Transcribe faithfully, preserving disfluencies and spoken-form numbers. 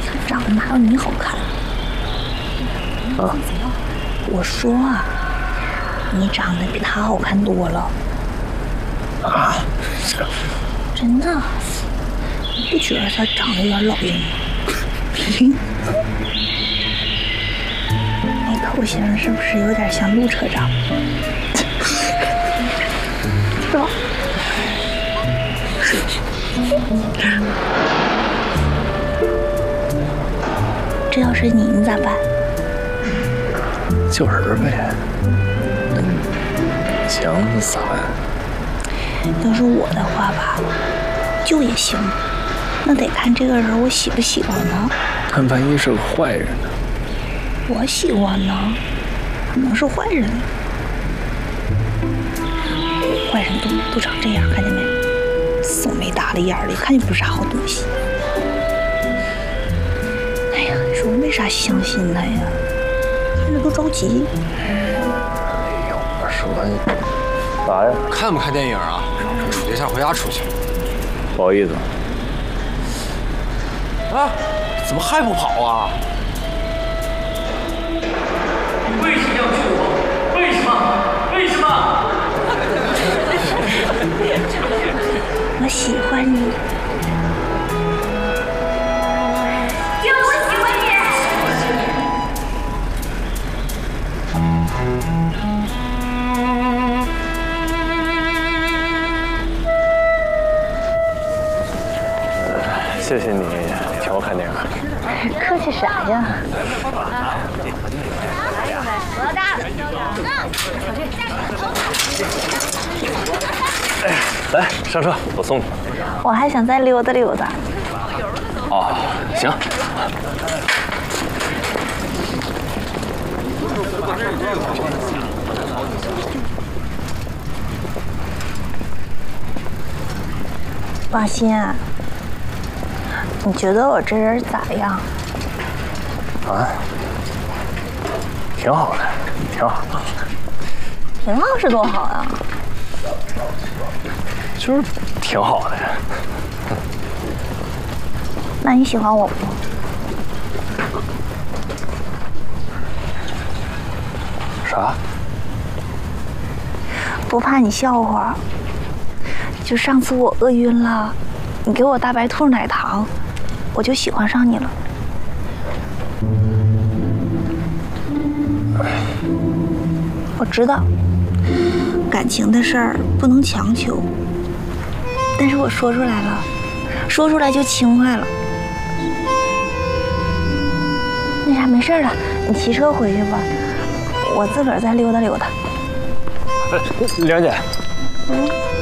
他长得哪有你好看？ 啊！ 我说啊，你长得比他好看多了。 啊！ 真的，你不觉得他长得有点老硬吗？那头型是不是有点像陆车长？是吧？这要是你，你咋办？ 救人呗。那行，那咋办？ 要是我的话吧，救也行，那得看这个人我喜不喜欢呢。 那万一是个坏人呢？ 我喜欢呢，可能是坏人。坏人都都长这样，看见没？怂没搭的眼儿的，一看就不是啥好东西。哎呀，你说我为啥相信他呀？看着都着急。 哎呦，我说啥呀？ 看不看电影啊？处对象回家处去。 不好意思。 啊，怎么还不跑啊？ 为什么要救我？为什么？为什么？ 我喜欢你。 因为我喜欢你。 谢谢你请我看电影。 客气啥呀？ 哎，来上车，我送你。 我还想再溜达溜达。 哦，行。 王鑫，你觉得我这人咋样？ 啊，挺好的，挺好。 挺好是多好啊！ 就是挺好的呀。 那你喜欢我不？ 啥？ 不怕你笑话。就上次我饿晕了，你给我大白兔奶糖，我就喜欢上你了。我知道，感情的事儿不能强求，但是我说出来了，说出来就轻快了。那啥，没事了，你骑车回去吧，我自个儿再溜达溜达。 玲姐， 嗯。